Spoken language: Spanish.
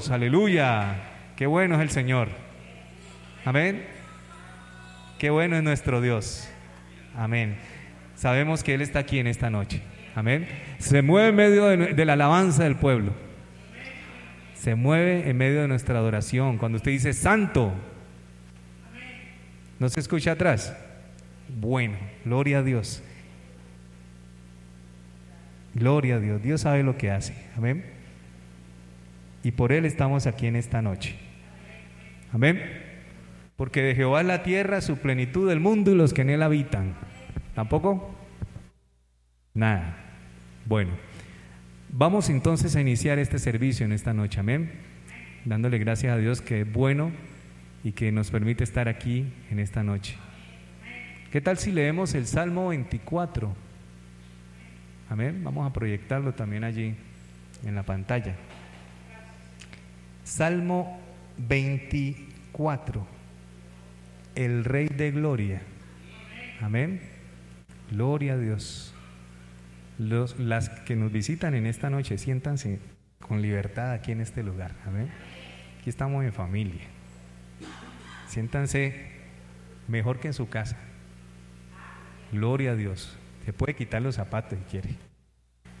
Dios, aleluya. Qué bueno es el Señor. Amén. Qué bueno es nuestro Dios. Amén. Sabemos que Él está aquí en esta noche. Amén. Se mueve en medio de la alabanza del pueblo. Se mueve en medio de nuestra adoración. Cuando usted dice santo, ¿no se escucha atrás? Bueno, gloria a Dios. Gloria a Dios. Dios sabe lo que hace. Amén. Y por Él estamos aquí en esta noche. Amén. Porque de Jehová es la tierra, su plenitud, el mundo y los que en él habitan. ¿Tampoco? Nada. Bueno, vamos entonces a iniciar este servicio en esta noche. Amén. Dándole gracias a Dios que es bueno y que nos permite estar aquí en esta noche. ¿Qué tal si leemos el Salmo 24? Amén. Vamos a proyectarlo también allí en la pantalla. Salmo 24. El Rey de Gloria. Amén. Gloria a Dios. Las que nos visitan en esta noche, siéntanse con libertad aquí en este lugar. Amén. Aquí estamos en familia. Siéntanse mejor que en su casa. Gloria a Dios. Se puede quitar los zapatos si quiere.